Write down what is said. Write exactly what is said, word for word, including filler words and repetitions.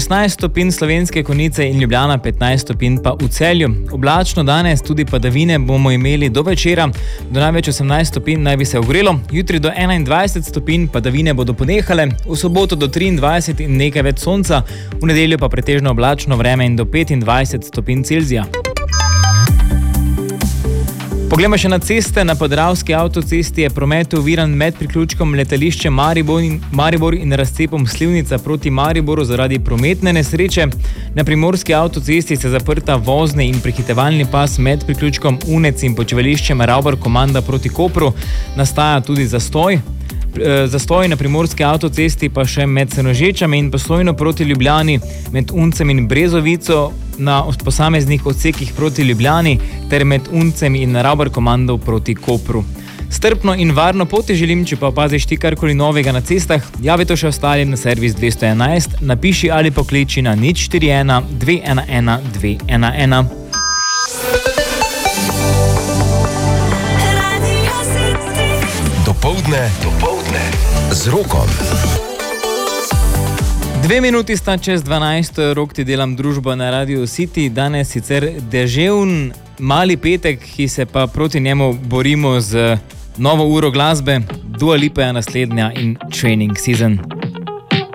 šestnajst stopinj Slovenske Konjice in Ljubljana, petnajst stopinj pa v Celju. Oblačno danes, tudi padavine bomo imeli do večera, do največ osemnajst stopinj naj bi se ogrelo, jutri do enaindvajset stopinj, padavine bodo ponehale, v soboto do triindvajset in nekaj več sonca, v nedeljo pa pretežno oblačno vreme in do petindvajset stopinj Celzija. Poglejmo še na ceste. Na Podravski avtocesti je promet oviran med priključkom letališče Maribor in, Maribor in razcepom Slivnica proti Mariboru zaradi prometne nesreče. Na Primorski avtocesti se zaprta vozni in prehitevalni pas med priključkom Unec in počivališčem Ravbar Komanda proti Kopru. Nastaja tudi zastoj. Zastoj na Primorski avtocesti pa še med Senožečami in Postojno proti Ljubljani, med Uncem in Brezovico na posameznih odsekih proti Ljubljani ter med Uncem in Ravbar Komando proti Kopru. Strpno in varno poti želim, če pa opaziš ti karkoli novega na cestah, javi to še ostalim na servis dvesto enajst, napiši ali pokliči na nič štiri ena dve ena ena dve ena ena. Dopoldne, dopoldne z Rokom. Dve minuti sta čez dvanajst, Rok ti delam družbo na Radio City. Danes sicer deževn mali petek, ki se pa proti njemu borimo z novo uro glasbe. Dua Lipa je naslednja in Training Season.